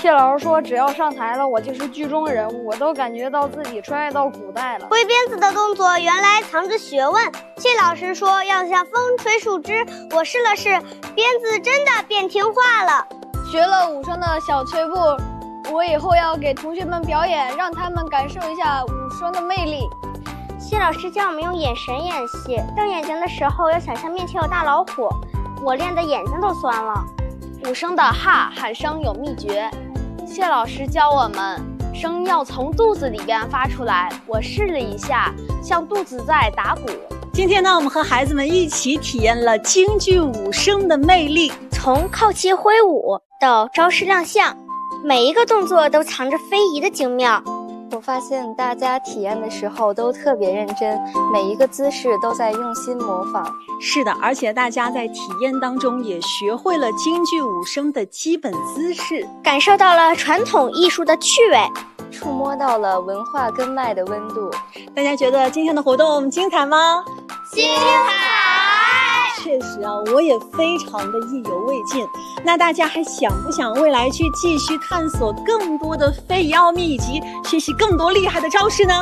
谢老师说，只要上台了，我就是剧中人物，我都感觉到自己穿越到古代了。 挥鞭子的动作原来藏着学问。谢老师说要像风吹树枝，我试了试，鞭子真的变听话了。 学了武生的小碎步，我以后要给同学们表演，让他们感受一下武生的魅力。 谢老师教我们用眼神演戏，瞪眼睛的时候要想象面前有大老虎，我练的眼睛都酸了。 武生的哈喊声有秘诀，谢老师教我们声要从肚子里边发出来，我试了一下，像肚子在打鼓。 今天呢，我们和孩子们一起体验了京剧武生的魅力， 从靠旗挥舞到招式亮相，每一个动作都藏着非遗的精妙。 我发现大家体验的时候都特别认真，每一个姿势都在用心模仿。 是的，而且大家在体验当中也学会了京剧武生的基本姿势， 感受到了传统艺术的趣味， 触摸到了文化根脉的温度。 大家觉得今天的活动精彩吗？ 精彩！ 确实啊，我也非常的意犹未尽。那大家还想不想未来去继续探索更多的非遗奥秘，以及学习更多厉害的招式呢？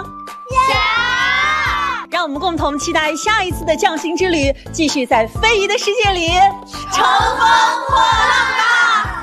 想！ 让我们共同期待下一次的匠心之旅，继续在非遗的世界里乘风破浪吧！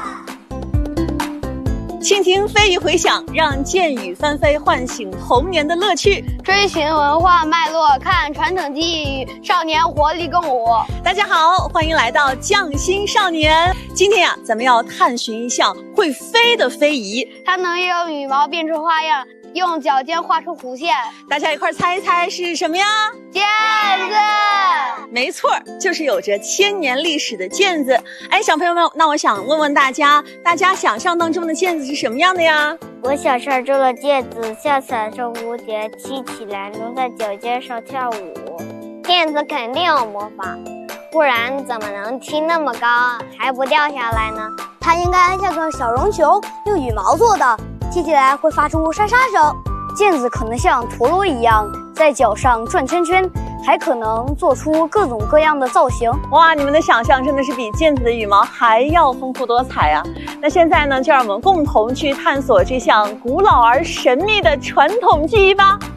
倾听非遗回响，让剑雨翻飞，唤醒童年的乐趣。 追寻文化脉络，看传承技艺与少年活力共舞。 大家好，欢迎来到匠心少年。今天咱们要探寻一项会飞的非遗， 它能用羽毛变出花样，用脚尖画出弧线。大家一块猜一猜是什么呀？ 毽子。 没错，就是有着千年历史的毽子。哎，小朋友们，那我想问问大家想象当中的毽子是什么样的呀？ 我小时候做了毽子，像彩色蝴蝶，系起来能在脚尖上跳舞。毽子肯定有魔法，不然怎么能踢那么高还不掉下来呢？ 它应该像个小绒球，用羽毛做的，踢起来会发出沙沙声。毽子可能像陀螺一样在脚上转圈圈，还可能做出各种各样的造型。 哇，你们的想象真的是比毽子的羽毛还要丰富多彩啊！那现在呢，就让我们共同去探索这项古老而神秘的传统技艺吧。